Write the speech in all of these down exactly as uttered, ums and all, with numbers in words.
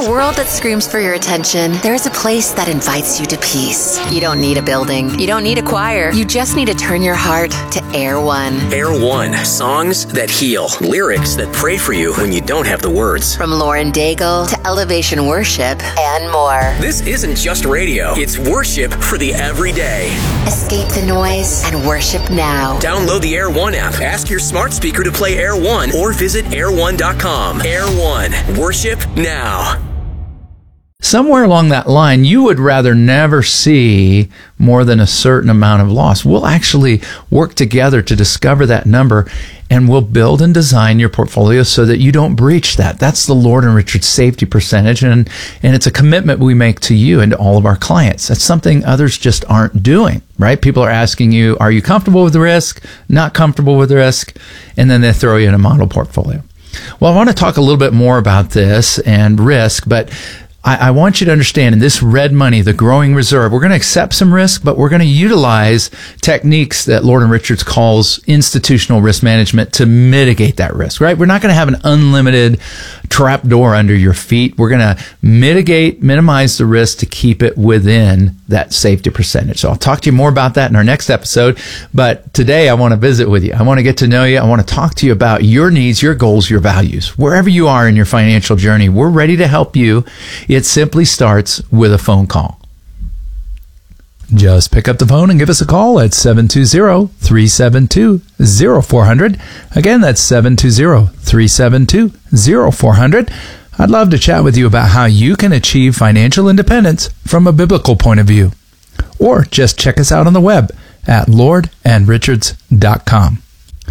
a world that screams for your attention, there is a place that invites you to peace. You don't need a building. You don't need a choir. You just need to turn your heart to Air One. Air One. Songs that heal. Lyrics that pray for you when you don't have the words. From Lauren Daigle to Elevation Worship and more. This isn't just radio. It's worship for the everyday. Escape the noise and worship now. Download the Air One app. Ask your smart speaker to play Air One or visit air one dot com. Air One. Worship now. Somewhere along that line, you would rather never see more than a certain amount of loss. We'll actually work together to discover that number, and we'll build and design your portfolio so that you don't breach that. That's the Lord and Richard safety percentage, and, and it's a commitment we make to you and to all of our clients. That's something others just aren't doing, right? People are asking you, are you comfortable with the risk? Not comfortable with the risk? And then they throw you in a model portfolio. Well, I want to talk a little bit more about this and risk, but I, I want you to understand in this red money, the growing reserve, we're going to accept some risk, but we're going to utilize techniques that Lord and Richards calls institutional risk management to mitigate that risk, right? We're not going to have an unlimited trap door under your feet. We're going to mitigate, minimize the risk to keep it within that safety percentage. So I'll talk to you more about that in our next episode. But today I want to visit with you. I want to get to know you. I want to talk to you about your needs, your goals, your values. Wherever you are in your financial journey, we're ready to help you. It simply starts with a phone call. Just pick up the phone and give us a call at seven two zero, three seven two, zero four zero zero. Again, that's seven two zero, three seven two, zero four zero zero. I'd love to chat with you about how you can achieve financial independence from a biblical point of view. Or just check us out on the web at lord and richards dot com.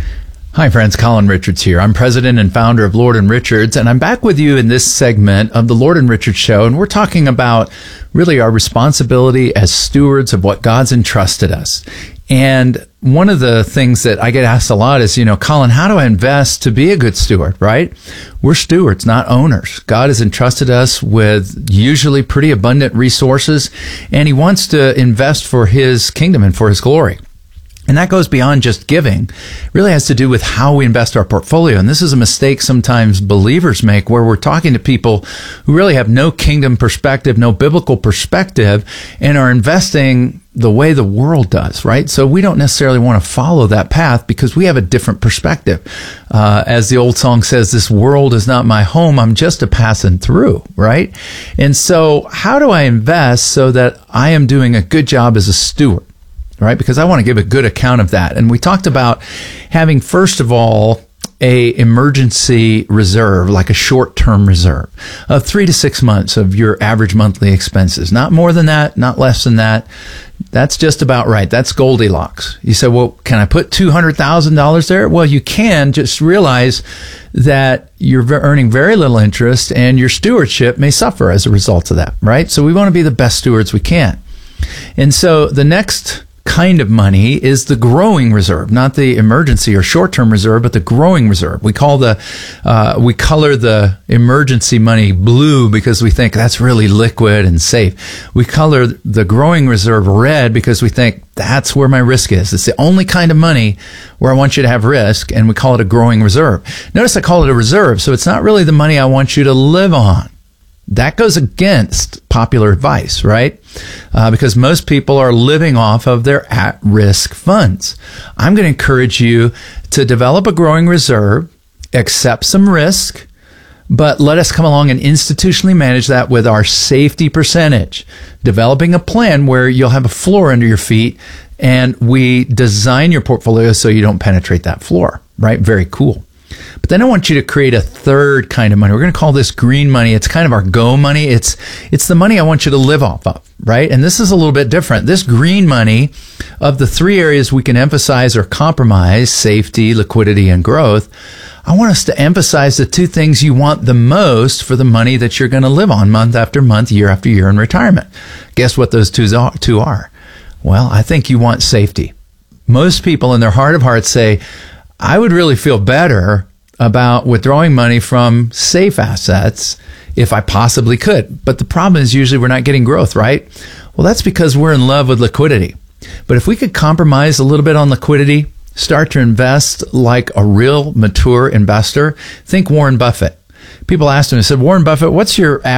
Hi friends, Colin Richards here. I'm president and founder of Lord and Richards, and I'm back with you in this segment of the Lord and Richards Show, and we're talking about really our responsibility as stewards of what God's entrusted us. And one of the things that I get asked a lot is, you know, Colin, how do I invest to be a good steward, right? We're stewards, not owners. God has entrusted us with usually pretty abundant resources, and He wants to invest for His kingdom and for His glory. And that goes beyond just giving. It really has to do with how we invest our portfolio. And this is a mistake sometimes believers make, where we're talking to people who really have no kingdom perspective, no biblical perspective, and are investing the way the world does, right? So we don't necessarily want to follow that path because we have a different perspective. Uh, as the old song says, this world is not my home. I'm just a passing through, right? And so how do I invest so that I am doing a good job as a steward? Right? Because I want to give a good account of that. And we talked about having, first of all, a emergency reserve, like a short-term reserve of three to six months of your average monthly expenses. Not more than that, not less than that. That's just about right. That's Goldilocks. You say, well, can I put two hundred thousand dollars there? Well, you can. Just realize that you're earning very little interest and your stewardship may suffer as a result of that, right? So we want to be the best stewards we can. And so the next kind of money is the growing reserve, not the emergency or short-term reserve, but the growing reserve. We call the, uh, we color the emergency money blue because we think that's really liquid and safe. We color the growing reserve red because we think that's where my risk is. It's the only kind of money where I want you to have risk, and we call it a growing reserve. Notice I call it a reserve, so it's not really the money I want you to live on. That goes against popular advice, right? Uh, because most people are living off of their at-risk funds. I'm going to encourage you to develop a growing reserve, accept some risk, but let us come along and institutionally manage that with our safety percentage, developing a plan where you'll have a floor under your feet, and we design your portfolio so you don't penetrate that floor, right? Very cool. But then I want you to create a third kind of money. We're going to call this green money. It's kind of our go money. It's it's the money I want you to live off of, right? And this is a little bit different. This green money, of the three areas we can emphasize or compromise, safety, liquidity, and growth, I want us to emphasize the two things you want the most for the money that you're going to live on month after month, year after year in retirement. Guess what those two are? Well, I think you want safety. Most people in their heart of hearts say, I would really feel better about withdrawing money from safe assets if I possibly could. But the problem is usually we're not getting growth, right? Well, that's because we're in love with liquidity. But if we could compromise a little bit on liquidity, start to invest like a real mature investor, think Warren Buffett. People asked him, they said, Warren Buffett, what's your